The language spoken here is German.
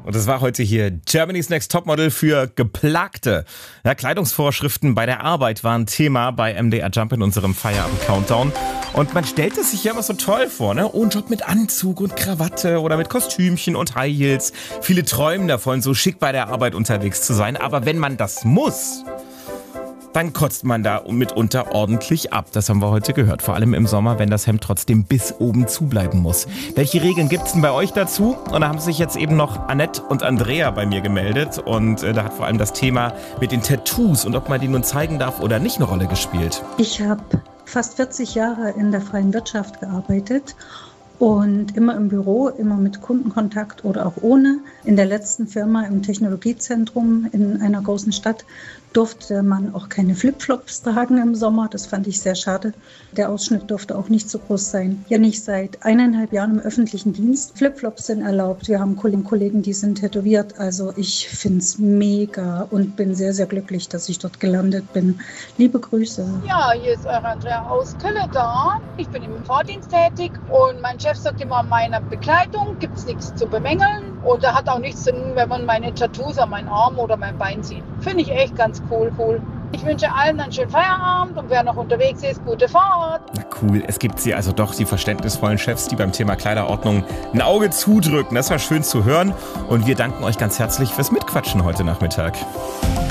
Und das war heute hier Germany's Next Topmodel für Geplagte. Ja, Kleidungsvorschriften bei der Arbeit waren Thema bei MDR Jump in unserem Feierabend-Countdown. Und man stellt es sich ja immer so toll vor, ne? Oh, ein Job mit Anzug und Krawatte oder mit Kostümchen und High Heels. Viele träumen davon, so schick bei der Arbeit unterwegs zu sein. Aber wenn man das muss, dann kotzt man da mitunter ordentlich ab. Das haben wir heute gehört. Vor allem im Sommer, wenn das Hemd trotzdem bis oben zubleiben muss. Welche Regeln gibt's denn bei euch dazu? Und da haben sich jetzt eben noch Annette und Andrea bei mir gemeldet. Und da hat vor allem das Thema mit den Tattoos und ob man die nun zeigen darf oder nicht eine Rolle gespielt. Ich habe fast 40 Jahre in der freien Wirtschaft gearbeitet. Und immer im Büro, immer mit Kundenkontakt oder auch ohne. In der letzten Firma im Technologiezentrum in einer großen Stadt durfte man auch keine Flipflops tragen im Sommer. Das fand ich sehr schade. Der Ausschnitt durfte auch nicht so groß sein. Ja, nicht seit 1,5 Jahren im öffentlichen Dienst. Flipflops sind erlaubt. Wir haben Kollegen, die sind tätowiert. Also ich finde es mega und bin sehr, sehr glücklich, dass ich dort gelandet bin. Liebe Grüße. Ja, hier ist eure Andrea aus Köln-Dar. Ich bin im Fahrdienst tätig und mein Chef sagt immer, an meiner Bekleidung gibt es nichts zu bemängeln. Und da hat auch nichts zu tun, wenn man meine Tattoos an meinen Arm oder mein Bein sieht. Finde ich echt ganz cool. Ich wünsche allen einen schönen Feierabend und wer noch unterwegs ist, gute Fahrt. Na cool, es gibt sie also doch, die verständnisvollen Chefs, die beim Thema Kleiderordnung ein Auge zudrücken. Das war schön zu hören und wir danken euch ganz herzlich fürs Mitquatschen heute Nachmittag.